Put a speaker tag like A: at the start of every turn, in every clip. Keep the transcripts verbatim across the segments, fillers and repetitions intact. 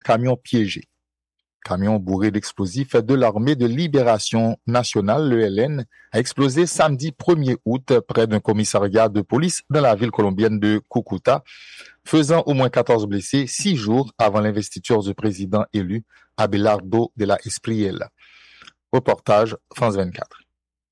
A: camion piégé. Camion bourré d'explosifs de l'armée de libération nationale, l'E L N, a explosé samedi premier août près d'un commissariat de police dans la ville colombienne de Cúcuta, faisant au moins quatorze blessés six jours avant l'investiture du président élu Abelardo de la Espriella. Reportage France vingt-quatre.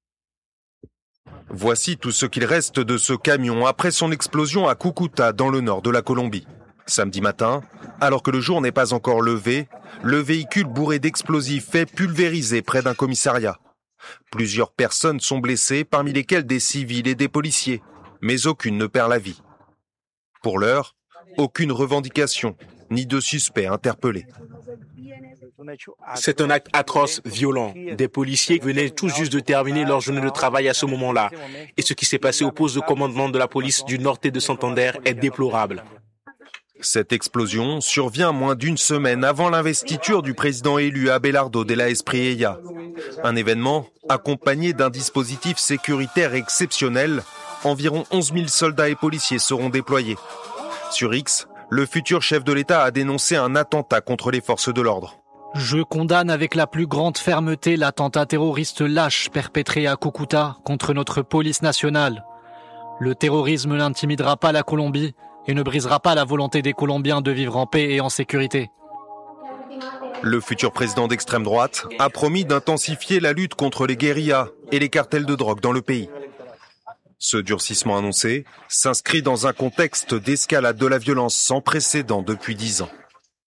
B: Voici tout ce qu'il reste de ce camion après son explosion à Cúcuta, dans le nord de la Colombie. Samedi matin, alors que le jour n'est pas encore levé, le véhicule bourré d'explosifs est pulvérisé près d'un commissariat. Plusieurs personnes sont blessées, parmi lesquelles des civils et des policiers, mais aucune ne perd la vie. Pour l'heure, aucune revendication, ni de suspect interpellé.
C: C'est un acte atroce, violent. Des policiers venaient tout juste de terminer leur journée de travail à ce moment-là. Et ce qui s'est passé au poste de commandement de la police du Norte de Santander est déplorable.
B: Cette explosion survient moins d'une semaine avant l'investiture du président élu Abelardo de la Espriella. Un événement accompagné d'un dispositif sécuritaire exceptionnel. Environ onze mille soldats et policiers seront déployés. Sur X, le futur chef de l'État a dénoncé un attentat contre les forces de l'ordre.
D: Je condamne avec la plus grande fermeté l'attentat terroriste lâche perpétré à Cúcuta contre notre police nationale. Le terrorisme n'intimidera pas la Colombie et ne brisera pas la volonté des Colombiens de vivre en paix et en sécurité.
B: Le futur président d'extrême droite a promis d'intensifier la lutte contre les guérillas et les cartels de drogue dans le pays. Ce durcissement annoncé s'inscrit dans un contexte d'escalade de la violence sans précédent depuis dix ans.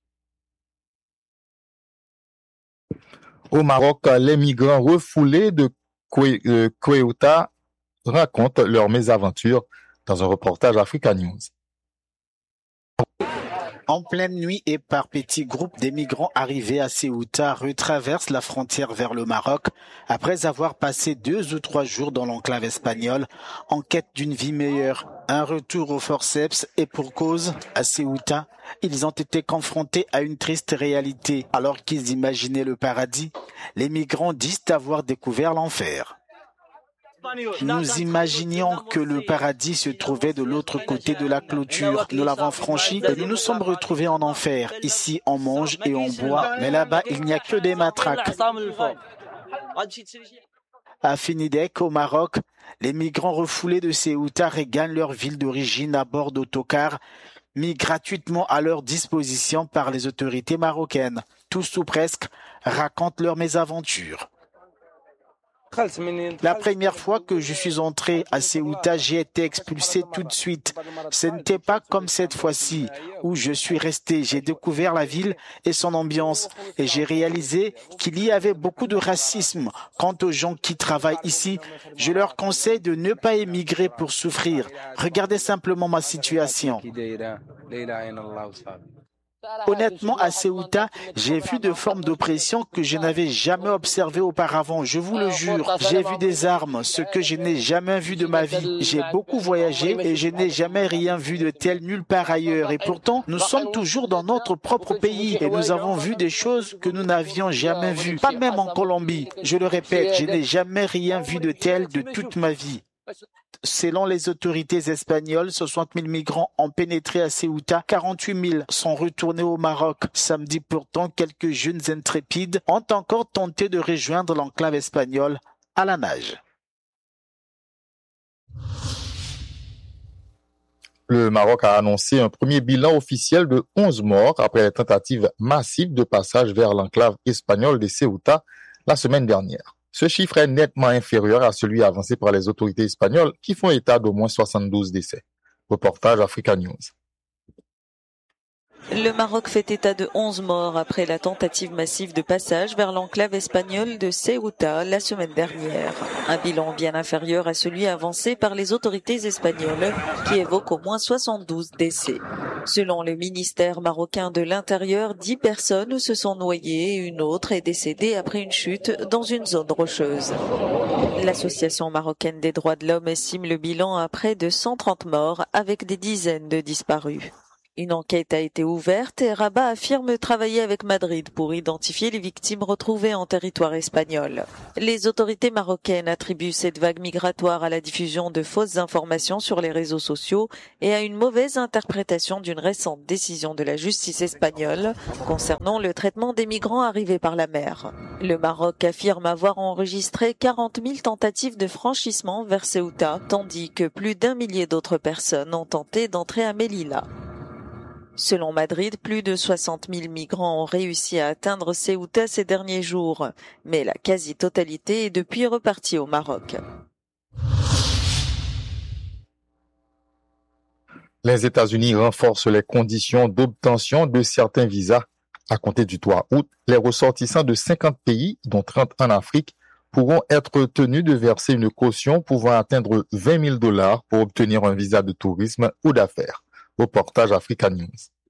A: Au Maroc, les migrants refoulés de Ceuta racontent leurs mésaventures dans un reportage Africa News.
E: En pleine nuit et par petits groupes, des migrants arrivés à Ceuta retraversent la frontière vers le Maroc après avoir passé deux ou trois jours dans l'enclave espagnole en quête d'une vie meilleure. Un retour au forceps et pour cause, à Ceuta, ils ont été confrontés à une triste réalité. Alors qu'ils imaginaient le paradis, les migrants disent avoir découvert l'enfer. Nous imaginions que le paradis se trouvait de l'autre côté de la clôture. Nous l'avons franchi et nous nous sommes retrouvés en enfer. Ici, on mange et on boit, mais là-bas, il n'y a que des matraques. À Finidec, au Maroc, les migrants refoulés de Ceuta regagnent leur ville d'origine à bord d'autocars mis gratuitement à leur disposition par les autorités marocaines. Tous ou presque racontent leurs mésaventures. La première fois que je suis entré à Ceuta, j'ai été expulsé tout de suite. Ce n'était pas comme cette fois-ci où je suis resté. J'ai découvert la ville et son ambiance et j'ai réalisé qu'il y avait beaucoup de racisme. Quant aux gens qui travaillent ici, je leur conseille de ne pas émigrer pour souffrir. Regardez simplement ma situation. Honnêtement, à Ceuta, j'ai vu de formes d'oppression que je n'avais jamais observées auparavant. Je vous le jure, j'ai vu des armes, ce que je n'ai jamais vu de ma vie. J'ai beaucoup voyagé et je n'ai jamais rien vu de tel nulle part ailleurs. Et pourtant, nous sommes toujours dans notre propre pays et nous avons vu des choses que nous n'avions jamais vues. Pas même en Colombie. Je le répète, je n'ai jamais rien vu de tel de toute ma vie. Selon les autorités espagnoles, soixante mille migrants ont pénétré à Ceuta, quarante-huit mille sont retournés au Maroc. Samedi pourtant, quelques jeunes intrépides ont encore tenté de rejoindre l'enclave espagnole à la nage.
A: Le Maroc a annoncé un premier bilan officiel de onze morts après les tentatives massives de passage vers l'enclave espagnole de Ceuta la semaine dernière. Ce chiffre est nettement inférieur à celui avancé par les autorités espagnoles qui font état d'au moins soixante-douze décès. Reportage Africa News.
F: Le Maroc fait état de onze morts après la tentative massive de passage vers l'enclave espagnole de Ceuta la semaine dernière. Un bilan bien inférieur à celui avancé par les autorités espagnoles qui évoquent au moins soixante-douze décès. Selon le ministère marocain de l'Intérieur, dix personnes se sont noyées et une autre est décédée après une chute dans une zone rocheuse. L'association marocaine des droits de l'homme estime le bilan à près de cent trente morts avec des dizaines de disparus. Une enquête a été ouverte et Rabat affirme travailler avec Madrid pour identifier les victimes retrouvées en territoire espagnol. Les autorités marocaines attribuent cette vague migratoire à la diffusion de fausses informations sur les réseaux sociaux et à une mauvaise interprétation d'une récente décision de la justice espagnole concernant le traitement des migrants arrivés par la mer. Le Maroc affirme avoir enregistré quarante mille tentatives de franchissement vers Ceuta, tandis que plus d'un millier d'autres personnes ont tenté d'entrer à Melilla. Selon Madrid, plus de soixante mille migrants ont réussi à atteindre Ceuta ces derniers jours, mais la quasi-totalité est depuis repartie au Maroc.
A: Les États-Unis renforcent les conditions d'obtention de certains visas. À compter du trois août, les ressortissants de cinquante pays, dont trente en Afrique, pourront être tenus de verser une caution pouvant atteindre vingt mille dollars pour obtenir un visa de tourisme ou d'affaires. Reportage Africa News.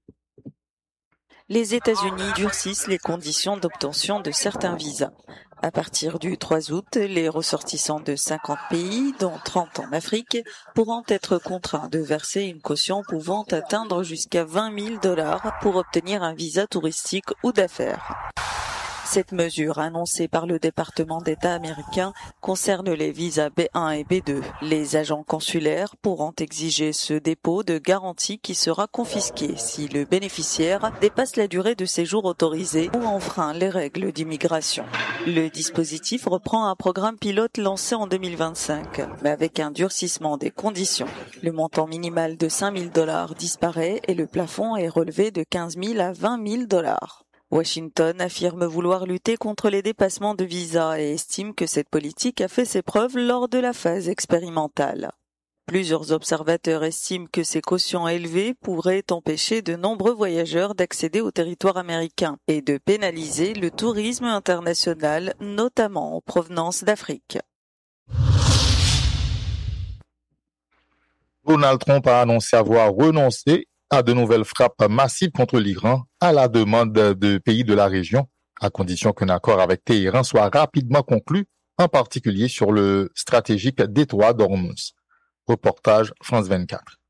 F: Les États-Unis durcissent les conditions d'obtention de certains visas. À partir du trois août, les ressortissants de cinquante pays, dont trente en Afrique, pourront être contraints de verser une caution pouvant atteindre jusqu'à vingt mille dollars pour obtenir un visa touristique ou d'affaires. Cette mesure, annoncée par le département d'État américain, concerne les visas B un et B deux. Les agents consulaires pourront exiger ce dépôt de garantie qui sera confisqué si le bénéficiaire dépasse la durée de séjour autorisée ou enfreint les règles d'immigration. Le dispositif reprend un programme pilote lancé en deux mille vingt-cinq, mais avec un durcissement des conditions. Le montant minimal de cinq mille dollars disparaît et le plafond est relevé de quinze mille à vingt mille dollars. Washington affirme vouloir lutter contre les dépassements de visas et estime que cette politique a fait ses preuves lors de la phase expérimentale. Plusieurs observateurs estiment que ces cautions élevées pourraient empêcher de nombreux voyageurs d'accéder au territoire américain et de pénaliser le tourisme international, notamment en provenance d'Afrique.
A: Donald Trump a annoncé avoir renoncé à de nouvelles frappes massives contre l'Iran à la demande de pays de la région, à condition qu'un accord avec Téhéran soit rapidement conclu, en particulier sur le stratégique détroit d'Ormuz. Reportage France vingt-quatre.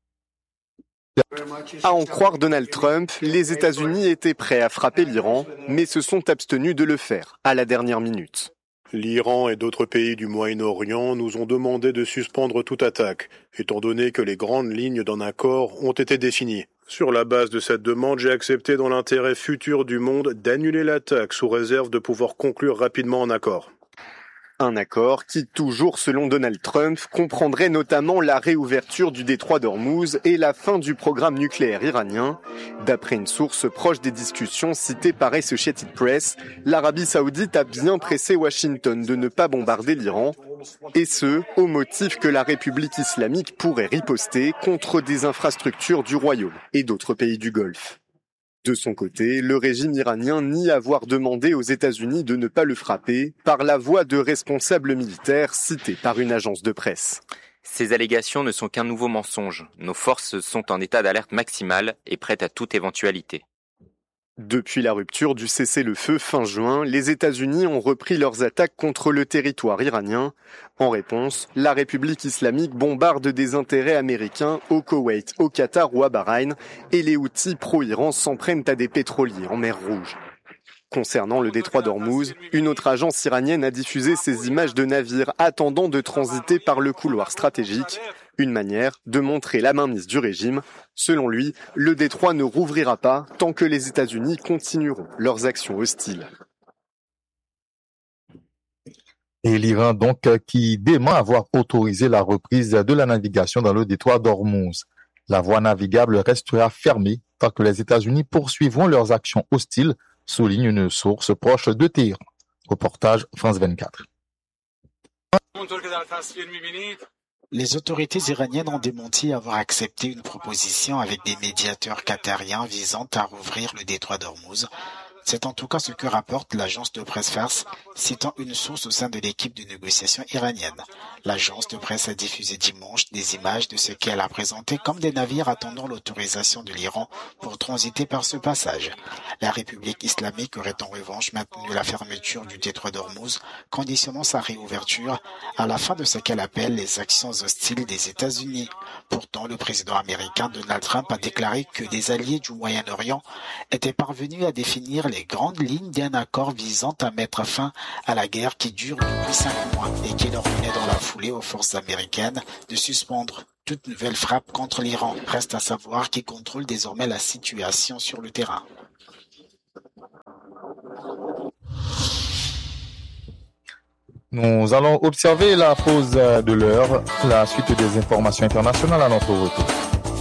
G: À en croire Donald Trump, les États-Unis étaient prêts à frapper l'Iran, mais se sont abstenus de le faire à la dernière minute.
H: L'Iran et d'autres pays du Moyen-Orient nous ont demandé de suspendre toute attaque, étant donné que les grandes lignes d'un accord ont été définies. Sur la base de cette demande, j'ai accepté dans l'intérêt futur du monde d'annuler l'attaque sous réserve de pouvoir conclure rapidement un accord.
G: Un accord qui, toujours selon Donald Trump, comprendrait notamment la réouverture du détroit d'Ormuz et la fin du programme nucléaire iranien. D'après une source proche des discussions citée par Associated Press, l'Arabie Saoudite a bien pressé Washington de ne pas bombarder l'Iran, et ce, au motif que la République islamique pourrait riposter contre des infrastructures du royaume et d'autres pays du Golfe. De son côté, le régime iranien nie avoir demandé aux États-Unis de ne pas le frapper par la voix de responsables militaires cités par une agence de presse.
I: Ces allégations ne sont qu'un nouveau mensonge. Nos forces sont en état d'alerte maximale et prêtes à toute éventualité.
G: Depuis la rupture du cessez-le-feu fin juin, les États-Unis ont repris leurs attaques contre le territoire iranien. En réponse, la République islamique bombarde des intérêts américains au Koweït, au Qatar ou à Bahreïn, et les Houthis pro-Iran s'en prennent à des pétroliers en mer Rouge. Concernant le détroit d'Ormuz, une autre agence iranienne a diffusé ces images de navires attendant de transiter par le couloir stratégique, une manière de montrer la mainmise du régime. Selon lui, le détroit ne rouvrira pas tant que les États-Unis continueront leurs actions hostiles.
A: Et l'Iran donc qui dément avoir autorisé la reprise de la navigation dans le détroit d'Ormuz. La voie navigable restera fermée tant que les États-Unis poursuivront leurs actions hostiles, souligne une source proche de Téhéran. Reportage France vingt-quatre.
E: Les autorités iraniennes ont démenti avoir accepté une proposition avec des médiateurs qatariens visant à rouvrir le détroit d'Ormuz, C'est en tout cas ce que rapporte l'agence de presse Fars, citant une source au sein de l'équipe de négociation iranienne. L'agence de presse a diffusé dimanche des images de ce qu'elle a présenté comme des navires attendant l'autorisation de l'Iran pour transiter par ce passage. La République islamique aurait en revanche maintenu la fermeture du détroit d'Ormuz, conditionnant sa réouverture à la fin de ce qu'elle appelle les actions hostiles des États-Unis. Pourtant, le président américain Donald Trump a déclaré que les alliés du Moyen-Orient étaient parvenus à définir les grandes lignes d'un accord visant à mettre fin à la guerre qui dure depuis cinq mois et qui ordonnait dans la foulée aux forces américaines de suspendre toute nouvelle frappe contre l'Iran. Reste à savoir qui contrôle désormais la situation sur le terrain.
A: Nous allons observer la pause de l'heure, la suite des informations internationales à notre retour.